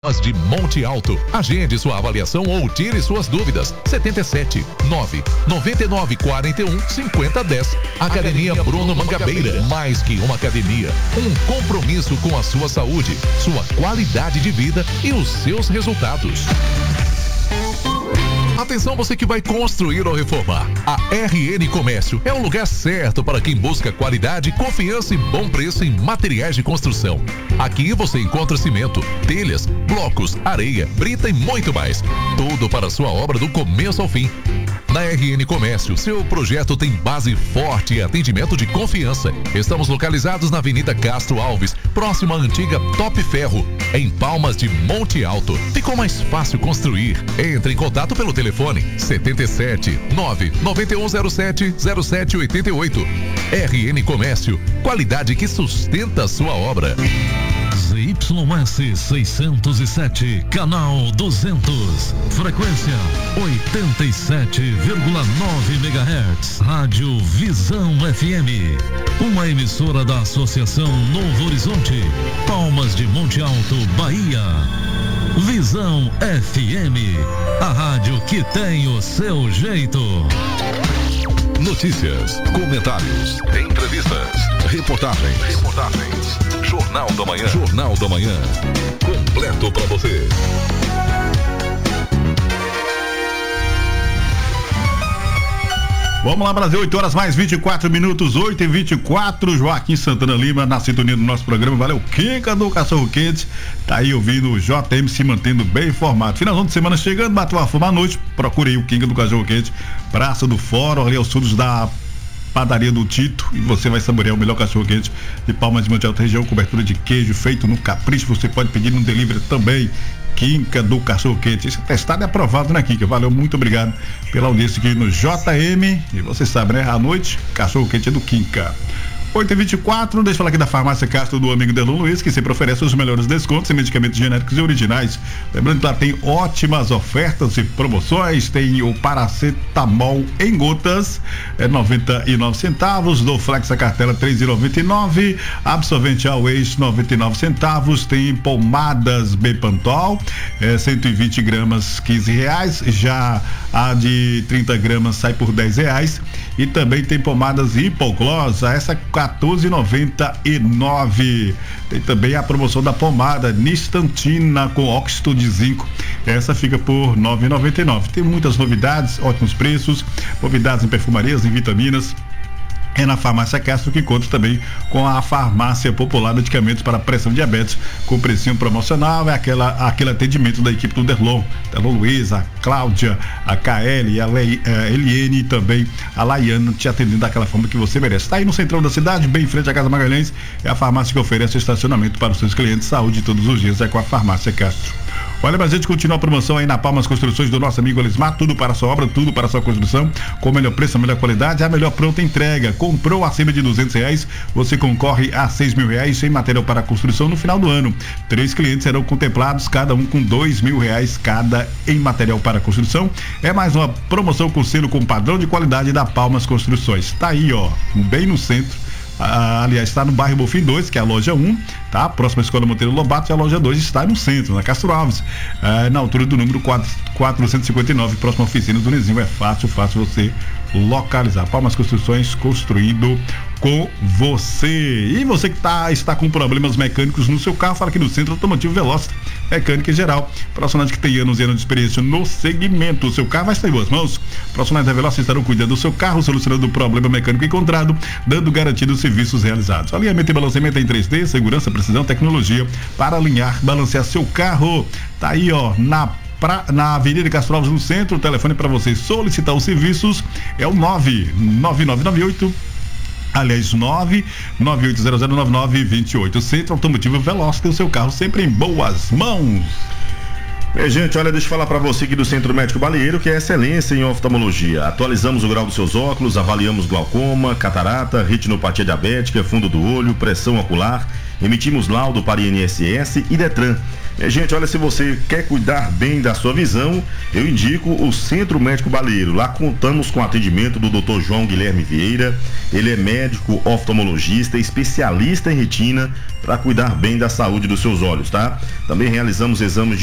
de Monte Alto. Agende sua avaliação ou tire suas dúvidas. 77 9 99 41 50 10. Academia Bruno Mangabeira. Mais que uma academia, um compromisso com a sua saúde, sua qualidade de vida e os seus resultados. Atenção, você que vai construir ou reformar. A RN Comércio é o lugar certo para quem busca qualidade, confiança e bom preço em materiais de construção. Aqui você encontra cimento, telhas, blocos, areia, brita e muito mais. Tudo para a sua obra do começo ao fim. Na RN Comércio, seu projeto tem base forte e atendimento de confiança. Estamos localizados na Avenida Castro Alves, próximo à antiga Top Ferro, em Palmas de Monte Alto. Ficou mais fácil construir. Entre em contato pelo telefone 77 9 9107 0788. RN Comércio, qualidade que sustenta a sua obra. ZYS 607, canal 200, frequência 87,9 MHz, Rádio Visão FM, uma emissora da Associação Novo Horizonte, Palmas de Monte Alto, Bahia. Visão FM, a rádio que tem o seu jeito. Notícias, comentários, entrevistas, reportagens. Jornal da Manhã. Jornal da Manhã. Completo para você. Vamos lá, Brasil, 8 horas mais 24 minutos, 8h24. Joaquim Santana Lima na sintonia do nosso programa. Valeu, Kinka do Cachorro Quente. Tá aí ouvindo o JM, se mantendo bem informado. Finalzão de semana chegando, bateu a fome à noite. Procurei o Kinka do Cachorro Quente, Praça do Fórum, ali aos fundos da Padaria do Tito, e você vai saborear o melhor cachorro quente de Palmas de Monte Alto região, cobertura de queijo feito no capricho. Você pode pedir no delivery também. Kinka do Cachorro Quente, esse testado é aprovado na Kinka. Valeu, muito obrigado pela audiência aqui no JM, e você sabe, né, à noite, cachorro quente é do Kinka. 8h24, deixa eu falar aqui da Farmácia Castro do amigo Delon Luiz, que sempre oferece os melhores descontos em medicamentos genéricos e originais. Lembrando que lá tem ótimas ofertas e promoções. Tem o paracetamol em gotas, 99 centavos, do Flex a cartela 3,99, absorvente Always 99 centavos, tem pomadas Bepantol, 120 gramas R$15, já a de 30 gramas sai por R$10, e também tem pomadas Hipogloss, essa R$14,99. Tem também a promoção da pomada Nistantina com óxido de zinco, essa fica por R$9,99. Tem muitas novidades, ótimos preços, novidades em perfumarias, em vitaminas. É na Farmácia Castro, que conta também com a Farmácia Popular, medicamentos para pressão e diabetes, com precinho promocional. É aquele atendimento da equipe do Delon Luiz, a Cláudia, a KL, a Eliene e também a Laiana, te atendendo daquela forma que você merece. Está aí no centrão da cidade, bem em frente à Casa Magalhães. É a farmácia que oferece estacionamento para os seus clientes. Saúde todos os dias é com a Farmácia Castro. Olha, mas a gente continua a promoção aí na Palmas Construções do nosso amigo Elismar, tudo para a sua obra, tudo para a sua construção, com o melhor preço, a melhor qualidade, a melhor pronta entrega. Comprou acima de R$200, você concorre a R$6.000 em material para a construção no final do ano. 3 clientes serão contemplados, cada um com R$2.000 cada em material para a construção. É mais uma promoção com selo com padrão de qualidade da Palmas Construções. Tá aí, ó, bem no centro. Aliás, está no bairro Bonfim 2, que é a loja 1, tá? Próxima à Escola Monteiro Lobato, e a loja 2 está no centro, na Castro Alves, na altura do número 459, próxima à oficina do Nezinho. É fácil você localizar. Palmas Construções, construído com você. E você que está com problemas mecânicos no seu carro, fala aqui no Centro Automotivo Veloster, mecânica em geral, profissionais que têm anos e anos de experiência no segmento. O seu carro vai estar em boas mãos. Profissionais da Veloster estarão cuidando do seu carro, solucionando o problema mecânico encontrado, dando garantia dos serviços realizados. Alinhamento e balanceamento em 3D, segurança, precisão, tecnologia para alinhar, balancear seu carro. Tá aí, ó, na Avenida Castro Alves, no centro. O telefone para você solicitar os serviços é o 99998, aliás, 998009928. Centro Automotivo Veloster, o seu carro sempre em boas mãos. Bem, gente, olha, deixa eu falar para você aqui do Centro Médico Balieiro, que é excelência em oftalmologia. Atualizamos o grau dos seus óculos, avaliamos glaucoma, catarata, retinopatia diabética, fundo do olho, pressão ocular, emitimos laudo para INSS e Detran. Gente, olha, se você quer cuidar bem da sua visão, eu indico o Centro Médico Baleiro. Lá contamos com o atendimento do Dr. João Guilherme Vieira. Ele é médico oftalmologista, especialista em retina, para cuidar bem da saúde dos seus olhos, tá? Também realizamos exames de